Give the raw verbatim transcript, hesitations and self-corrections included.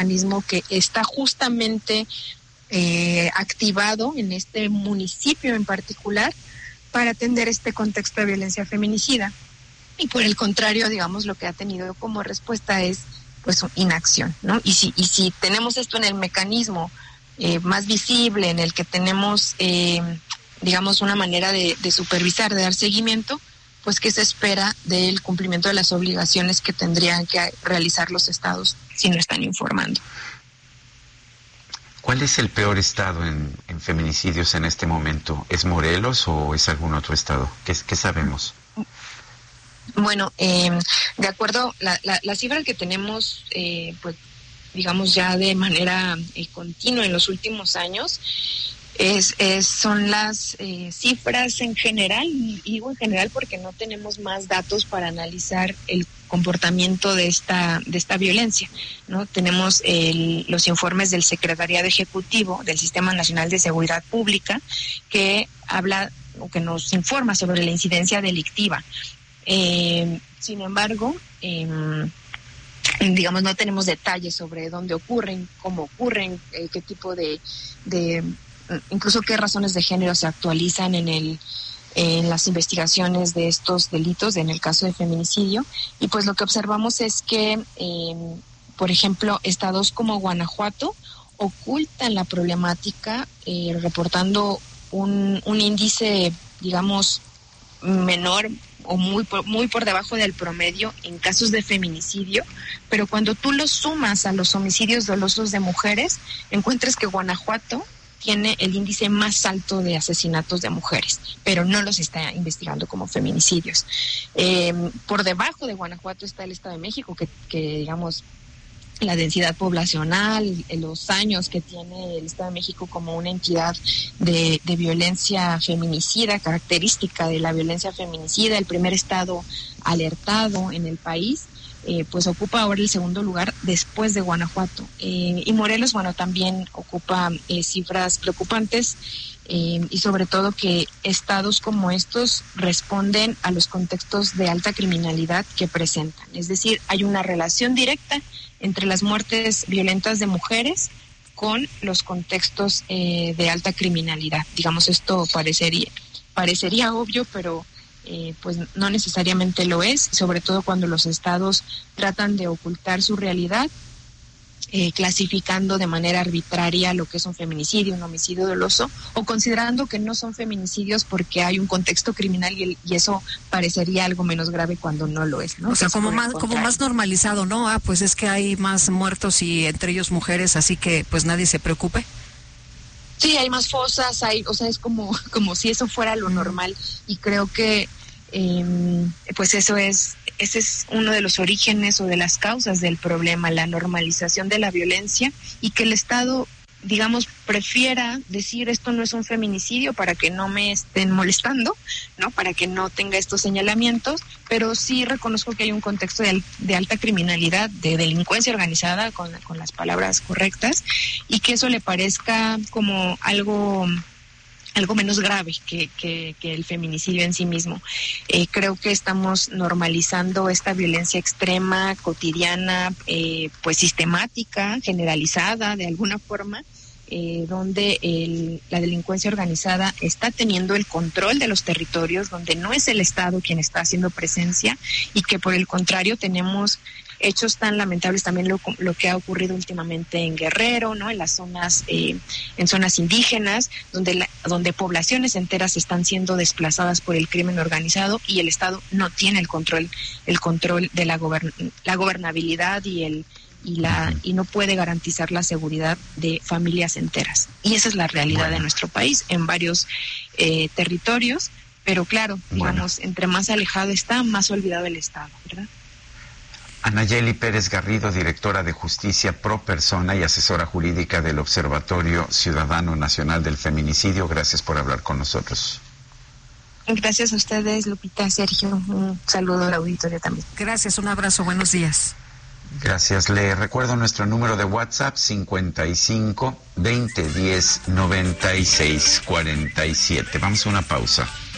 mecanismo que está justamente eh, activado en este municipio en particular para atender este contexto de violencia feminicida. Y por el contrario, digamos, lo que ha tenido como respuesta es pues inacción, ¿no? Y si, y si tenemos esto en el mecanismo eh, más visible, en el que tenemos, eh, digamos, una manera de, de supervisar, de dar seguimiento, pues ¿qué se espera del cumplimiento de las obligaciones que tendrían que realizar los estados si no están informando? ¿Cuál es el peor estado en, en feminicidios en este momento? ¿Es Morelos o es algún otro estado? ¿Qué, qué sabemos? Bueno, eh, de acuerdo, la, la, la cifra que tenemos, eh, pues digamos ya de manera eh, continua en los últimos años, Es, es, son las eh, cifras en general, y digo en general porque no tenemos más datos para analizar el comportamiento de esta de esta violencia, ¿no? Tenemos el, los informes del Secretariado Ejecutivo del Sistema Nacional de Seguridad Pública que habla o que nos informa sobre la incidencia delictiva. Eh, sin embargo, eh, digamos, no tenemos detalles sobre dónde ocurren, cómo ocurren, eh, qué tipo de, de incluso qué razones de género se actualizan en el en las investigaciones de estos delitos, en el caso de feminicidio. Y pues lo que observamos es que, eh, por ejemplo, estados como Guanajuato ocultan la problemática, eh, reportando un, un índice, digamos, menor o muy por, muy por debajo del promedio en casos de feminicidio, pero cuando tú los sumas a los homicidios dolosos de mujeres, encuentras que Guanajuato tiene el índice más alto de asesinatos de mujeres, pero no los está investigando como feminicidios. Eh, por debajo de Guanajuato está el Estado de México, que, que digamos, la densidad poblacional, los años que tiene el Estado de México como una entidad de, de violencia feminicida, característica de la violencia feminicida, el primer estado alertado en el país. Eh, pues ocupa ahora el segundo lugar después de Guanajuato. Eh, y Morelos, bueno, también ocupa eh, cifras preocupantes, eh, y sobre todo que estados como estos responden a los contextos de alta criminalidad que presentan. Es decir, hay una relación directa entre las muertes violentas de mujeres con los contextos eh, de alta criminalidad. Digamos, esto parecería, parecería obvio, pero Eh, pues no necesariamente lo es, sobre todo cuando los estados tratan de ocultar su realidad, eh, clasificando de manera arbitraria lo que es un feminicidio, un homicidio doloso, o considerando que no son feminicidios porque hay un contexto criminal y, el, y eso parecería algo menos grave cuando no lo es, ¿no? O sea, como más, como más normalizado, ¿no? Ah, pues es que hay más muertos y entre ellos mujeres, así que pues nadie se preocupe. Sí, hay más fosas, hay, o sea, es como, como si eso fuera lo normal, y creo que eh, pues eso es, ese es uno de los orígenes o de las causas del problema, la normalización de la violencia, y que el Estado, digamos, prefiera decir esto no es un feminicidio para que no me estén molestando, ¿no? Para que no tenga estos señalamientos, pero sí reconozco que hay un contexto de, de alta criminalidad, de delincuencia organizada, con, con las palabras correctas, y que eso le parezca como algo algo menos grave que, que, que el feminicidio en sí mismo. Eh, creo que estamos normalizando esta violencia extrema, cotidiana, eh, pues sistemática, generalizada de alguna forma, eh, donde el, la delincuencia organizada está teniendo el control de los territorios, donde no es el Estado quien está haciendo presencia, y que por el contrario tenemos hechos tan lamentables, también lo, lo que ha ocurrido últimamente en Guerrero, ¿no? En las zonas, eh, en zonas indígenas, donde la, donde poblaciones enteras están siendo desplazadas por el crimen organizado, y el Estado no tiene el control, el control de la gobern, la gobernabilidad y el y la y no puede garantizar la seguridad de familias enteras. Y esa es la realidad bueno. de nuestro país en varios eh, territorios, pero claro, digamos, bueno. entre más alejado está, más olvidado el Estado, ¿verdad? Anayeli Pérez Garrido, directora de Justicia Pro Persona y asesora jurídica del Observatorio Ciudadano Nacional del Feminicidio, gracias por hablar con nosotros. Gracias a ustedes, Lupita, Sergio, un saludo al auditorio también. Gracias, un abrazo, buenos días. Gracias. Le recuerdo nuestro número de WhatsApp, cincuenta y cinco, veinte diez, noventa y seis cuarenta y siete. Vamos a una pausa.